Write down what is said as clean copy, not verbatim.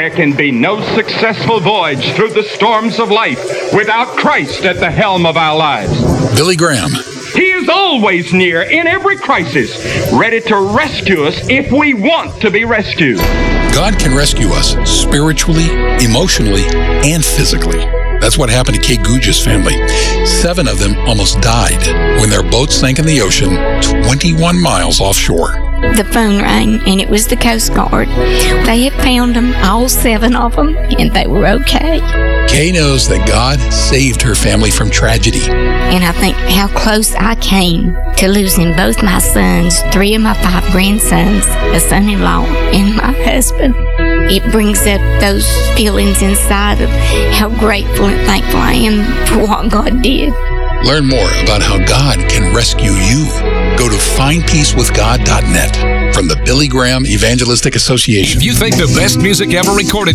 There can be no successful voyage through the storms of life without Christ at the helm of our lives. Billy Graham. He is always near in every crisis, ready to rescue us if we want to be rescued. God can rescue us spiritually, emotionally, and physically. That's what happened to Kate Gouge's family. 7 of them almost died when their boat sank in the ocean 21 miles offshore. The phone rang, and it was the Coast Guard. They had found them, all 7 of them, and they were okay. Kay knows that God saved her family from tragedy. And I think how close I came to losing both my sons, 3 of my 5 grandsons, a son-in-law, and my husband. It brings up those feelings inside of how grateful and thankful I am for what God did. Learn more about how God can rescue you. Go to findpeacewithgod.net from the Billy Graham Evangelistic Association. If you think the best music ever recorded